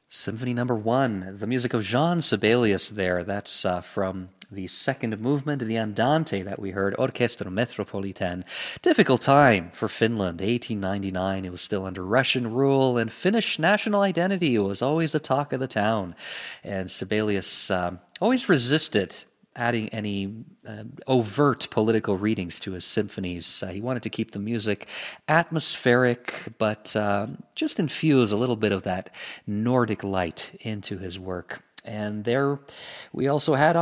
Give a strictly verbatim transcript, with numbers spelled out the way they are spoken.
Symphony Number One, the music of Jean Sibelius there. That's uh, from the second movement of the Andante that we heard, Orchestra Metropolitan. Difficult time for Finland. eighteen ninety-nine, it was still under Russian rule, and Finnish national identity was always the talk of the town. And Sibelius um, always resisted adding any uh, overt political readings to his symphonies. Uh, he wanted to keep the music atmospheric, but uh, just infuse a little bit of that Nordic light into his work. And there we also had